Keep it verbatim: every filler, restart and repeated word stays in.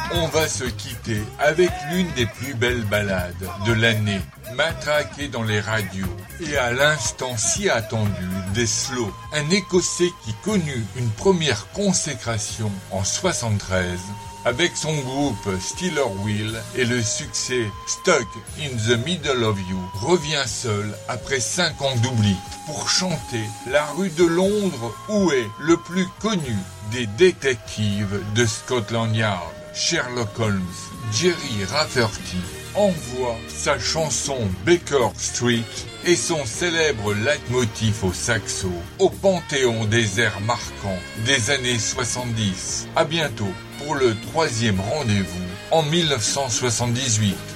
On va se quitter avec l'une des plus belles ballades de l'année, matraquée dans les radios, et à l'instant si attendu des Slow, un Écossais qui connut une première consécration en soixante-treize, avec son groupe Stealer Wheel et le succès Stuck in the Middle of You, revient seul après cinq ans d'oubli pour chanter La rue de Londres où est le plus connu des détectives de Scotland Yard, Sherlock Holmes. Jerry Rafferty envoie sa chanson Baker Street et son célèbre leitmotiv au saxo au panthéon des airs marquants des années soixante-dix. À bientôt pour le troisième rendez-vous en mille neuf cent soixante-dix-huit.